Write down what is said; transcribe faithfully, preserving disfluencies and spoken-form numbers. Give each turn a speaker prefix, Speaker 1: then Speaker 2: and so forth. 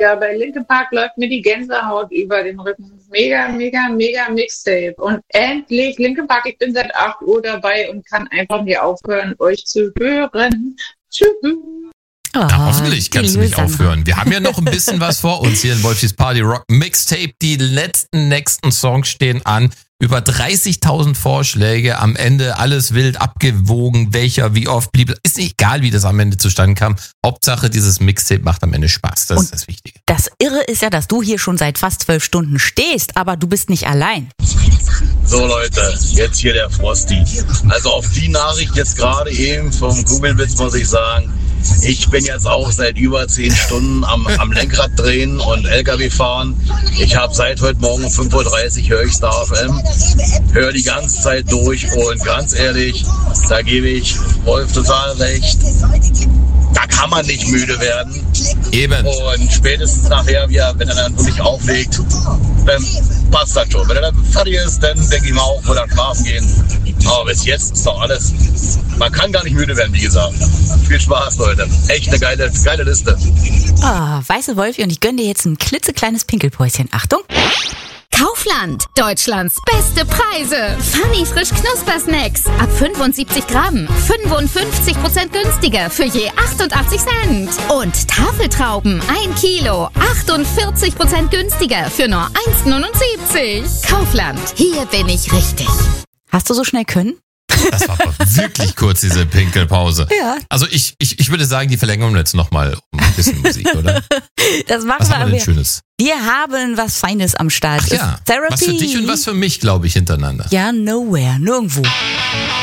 Speaker 1: Ja, bei Linkin Park läuft mir die Gänsehaut über den Rücken. Mega, mega, mega Mixtape. Und endlich, Linkin Park, ich bin seit acht Uhr dabei und kann einfach nicht aufhören, euch zu hören. Tschüss.
Speaker 2: Oh,
Speaker 3: Na, hoffentlich kannst du nicht aufhören. Wir haben ja noch ein bisschen was vor uns hier in Wolfis Party Rock Mixtape. Die letzten, nächsten Songs stehen an. Über dreißigtausend Vorschläge, am Ende alles wild abgewogen, welcher wie oft blieb. Ist nicht egal, wie das am Ende zustande kam. Hauptsache, dieses Mixtape macht am Ende Spaß. Das
Speaker 2: Und
Speaker 3: ist das Wichtige.
Speaker 2: Das Irre ist ja, dass du hier schon seit fast zwölf Stunden stehst, aber du bist nicht allein.
Speaker 4: So Leute, jetzt hier der Frosty. Also auf die Nachricht jetzt gerade eben vom Kugelwitz muss ich sagen, ich bin jetzt auch seit über zehn Stunden am, am Lenkrad drehen und L K W fahren. Ich habe seit heute Morgen um fünf Uhr dreißig höre ich Star F M, höre die ganze Zeit durch und ganz ehrlich, da gebe ich Wolf total recht. Da kann man nicht müde werden.
Speaker 3: Eben.
Speaker 4: Und spätestens nachher, wenn er dann wirklich auflegt, dann passt das schon. Wenn er dann fertig ist, dann denke ich mal auch, wo er schlafen gehen. Aber bis jetzt ist doch alles. Man kann gar nicht müde werden, wie gesagt. Viel Spaß, Leute. Echt eine geile, geile Liste.
Speaker 2: Oh, weiße Wolfi, und ich gönne dir jetzt ein klitzekleines Pinkelpäuschen. Achtung.
Speaker 5: Kaufland, Deutschlands beste Preise. Funny frisch Knuspersnacks ab fünfundsiebzig Gramm, fünfundfünfzig Prozent günstiger für je achtundachtzig Cent. Und Tafeltrauben ein Kilo, achtundvierzig Prozent günstiger für nur eins neunundsiebzig. Kaufland, hier bin ich richtig.
Speaker 2: Hast du so schnell können?
Speaker 3: Das war aber wirklich kurz, diese Pinkelpause.
Speaker 2: Ja.
Speaker 3: Also ich, ich, ich würde sagen, die verlängern wir jetzt nochmal um ein bisschen Musik, oder?
Speaker 2: Das machen
Speaker 3: Was
Speaker 2: wir
Speaker 3: haben wir denn
Speaker 2: aber.
Speaker 3: Schönes?
Speaker 2: Wir haben was Feines am Start.
Speaker 3: Ach ja,
Speaker 2: Therapy.
Speaker 3: was für dich und was für mich, glaube ich, hintereinander.
Speaker 2: Ja, nowhere, nirgendwo.